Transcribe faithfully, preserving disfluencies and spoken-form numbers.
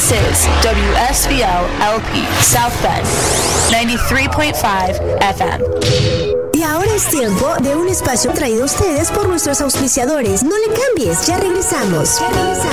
This is W S B L L P South Bend, ninety-three point five F M. Y ahora es tiempo de un espacio traído a ustedes por nuestros auspiciadores. No le cambies, ya regresamos. Ya regresamos.